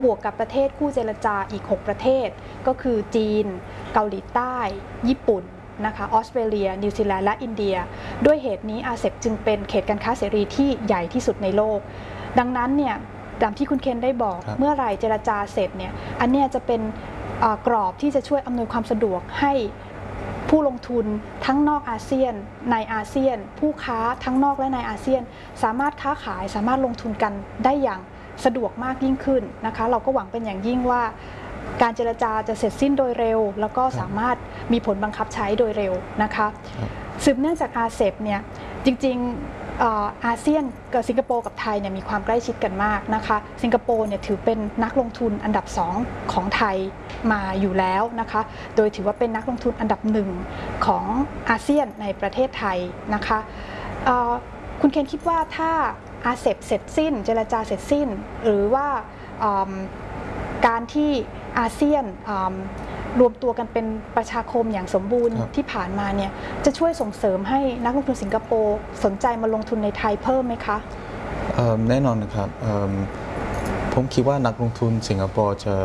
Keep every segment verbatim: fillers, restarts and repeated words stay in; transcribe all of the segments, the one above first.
บวกกับประเทศคู่เจรจาอีกหกประเทศก็คือจีนเกาหลีใต้ญี่ปุ่นนะคะออสเตรเลียนิวซีแลนด์และอินเดียด้วยเหตุนี้ อาเซป จึงเป็นเขตการค้าเสรีที่ใหญ่ที่สุดในโลกดังนั้นเนี่ยตามที่คุณเคนได้บอกเมื่อไหร่เจรจาเสร็จเนี่ยอันนี้จะเป็นกรอบที่จะช่วยอำนวยความสะดวกให้ผู้ลงทุนทั้งนอกอาเซียนในอาเซียนผู้ค้าทั้งนอกและในอาเซียนสามารถค้าขายสามารถลงทุนกันได้อย่างสะดวกมากยิ่งขึ้นนะคะเราก็หวังเป็นอย่างยิ่งว่าการเจรจาจะเสร็จสิ้นโดยเร็วแล้วก็สามารถมีผลบังคับใช้โดยเร็วนะคะสืบเนื่องจาก อาเซป เนี่ยจริงๆอาเซียนกับสิงคโปร์กับไทยเนี่ยมีความใกล้ชิดกันมากนะคะสิงคโปร์เนี่ยถือเป็นนักลงทุนอันดับสองของไทยมาอยู่แล้วนะคะโดยถือว่าเป็นนักลงทุนอันดับหนึ่งของอาเซียนในประเทศไทยนะคะคุณเคนคิดว่าถ้า อาเซป เสร็จสิ้นเจรจาเสร็จสิ้นหรือว่าการที่อาเซียนรวมตัวกันเป็นประชาคมอย่างสมบูรณ์ที่ผ่านมาเนี่ยจะช่วยส่งเสริมให้นักลงทุนสิงคโปร์สนใจมาลงทุนในไทยเพิ่มไหมคะแน่นอนนะครับผมคิดว่านักลงทุนสิงคโปร์จะ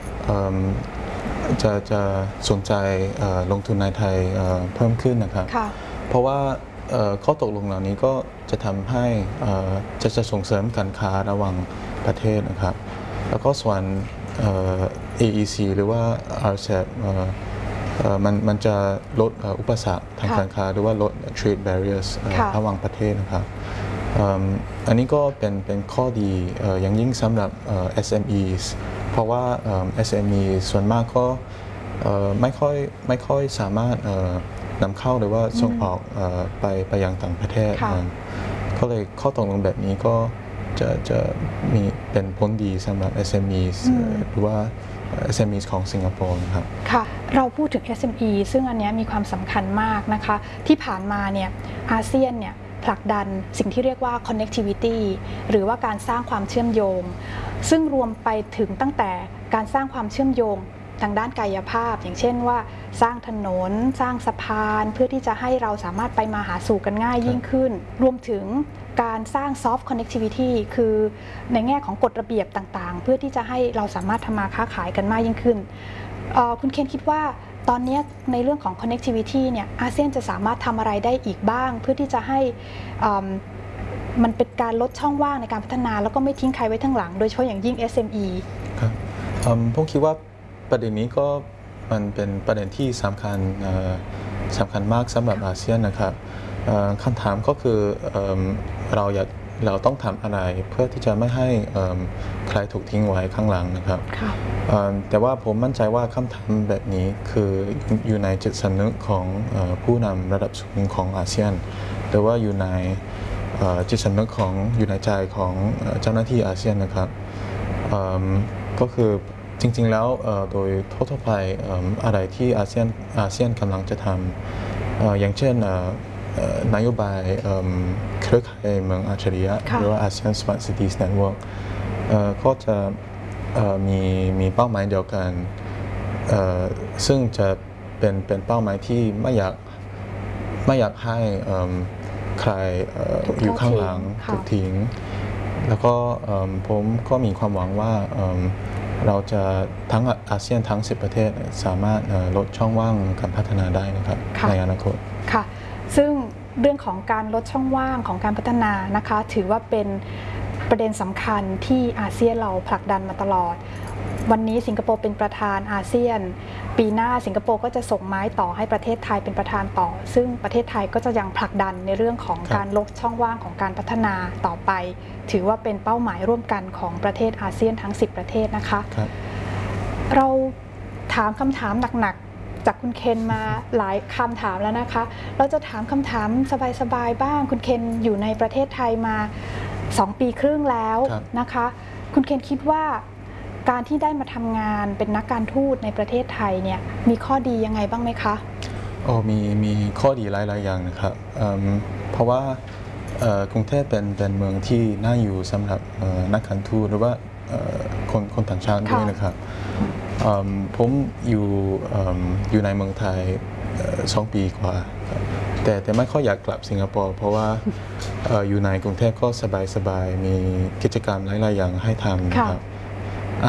จะจะสนใจลงทุนในไทยเพิ่มขึ้นนะครับเพราะว่าข้อตกลงเหล่านี้ก็จะทำให้จะจะส่งเสริมการค้าระหว่างประเทศนะครับแล้วก็ส่วน เอ อี ซี หรือว่า อาร์ เซป มันมันจะลดอุปสรรคทางการค้าหรือว่าลด trade barriers ระหว่างประเทศนะครับอันนี้ก็เป็นเป็นข้อดีอย่างยิ่งสำหรับ เอส เอ็ม อี เพราะว่า เอส เอ็ม อี ส่วนมากก็ไม่ค่อยไม่ค่อยสามารถนำเข้าหรือว่าส่งออกไปไปยังต่างประเทศก็เลยข้อตกลงแบบนี้ก็จะจะมีเป็นผลดีสำหรับ เอส เอ็ม อี หรือว่า เอส เอ็ม อี ของสิงคโปร์ครับค่ะเราพูดถึง เอส เอ็ม อี ซึ่งอันนี้มีความสำคัญมากนะคะที่ผ่านมาเนี่ยอาเซียนเนี่ยผลักดันสิ่งที่เรียกว่า connectivity หรือว่าการสร้างความเชื่อมโยงซึ่งรวมไปถึงตั้งแต่การสร้างความเชื่อมโยงทางด้านกายภาพอย่างเช่นว่าสร้างถนนสร้างสะพานเพื่อที่จะให้เราสามารถไปมาหาสู่กันง่ายยิ่งขึ้นรวมถึงการสร้าง soft connectivity คือในแง่ของกฎระเบียบต่างๆเพื่อที่จะให้เราสามารถทำมาค้าขายกันมากยิ่งขึ้นคุณเคนคิดว่าตอนนี้ในเรื่องของ connectivity เนี่ยอาเซียนจะสามารถทำอะไรได้อีกบ้างเพื่อที่จะให้มันเป็นการลดช่องว่างในการพัฒนาแล้วก็ไม่ทิ้งใครไว้ทั้งหลังโดยเฉพาะอย่างยิ่ง เอส เอ็ม อีครับผมคิดว่าประเด็นนี้ก็มันเป็นประเด็นที่สำคัญสำคัญมากสำหรับอาเซียนนะครับคำถามก็คือเราอยากเราต้องทำอะไรเพื่อที่จะไม่ให้ใครถูกทิ้งไว้ข้างหลังนะครับแต่ว่าผมมั่นใจว่าคำถามแบบนี้คืออยู่ในจิตสำนึกของผู้นำระดับสูงของอาเซียนหรือว่าอยู่ในจิตสำนึกของอยู่ในใจของเจ้าหน้าที่อาเซียนนะครับก็คือจริงๆแล้วโดยทั่วไปอะไรที่อาเซียนอาเซียนกำลังจะทำอย่างเช่นนโยบายเครือข่ายเมืองอัจฉริยะหรือว่า อาเซียน Smart Cities Network ก็จะมีมีเป้าหมายเดียวกันซึ่งจะเป็นเป็นเป้าหมายที่ไม่อยากไม่อยากให้ใครอยู่ข้างหลังถูกทิ้งแล้วก็ผมก็มีความหวังว่าเราจะทั้งอาเซียนทั้งสิบประเทศสามารถลดช่องว่างการพัฒนาได้นะครับในอนาคตค่ะซึ่งเรื่องของการลดช่องว่างของการพัฒนานะคะถือว่าเป็นประเด็นสำคัญที่อาเซียนเราผลักดันมาตลอดวันนี้สิงคโปร์เป็นประธานอาเซียนปีหน้าสิงคโปร์ก็จะส่งไม้ต่อให้ประเทศไทยเป็นประธานต่อซึ่งประเทศไทยก็จะยังผลักดันในเรื่องของการลดช่องว่างของการพัฒนาต่อไปถือว่าเป็นเป้าหมายร่วมกันของประเทศอาเซียนทั้งสิบประเทศนะคะเราถามคำถามหนักๆจากคุณเคนมาหลายคำถามแล้วนะคะเราจะถามคำถามสบายๆบ้างคุณเคนอยู่ในประเทศไทยมาสองปีครึ่งแล้วนะคะคุณเคนคิดว่าการที่ได้มาทำงานเป็นนักการทูตในประเทศไทยเนี่ยมีข้อดียังไงบ้างไหมคะโอ้มีมีข้อดีหลายๆอย่างนะครับ เ, เพราะว่ากรุงเทพเป็นเป็นเมืองที่น่าอยู่สำหรับนักการทูตหรือว่าคนคนต่างชาติด้วยนะครับผมอยู่อยู่ในเมืองไทยสองปีกว่าแต่แต่ไม่ค่อยอยากกลับสิงคโปร์เพราะว่าอยู่ในกรุงเทพก็สบายๆมีกิจกรรมหลายๆอย่างให้ทำครับ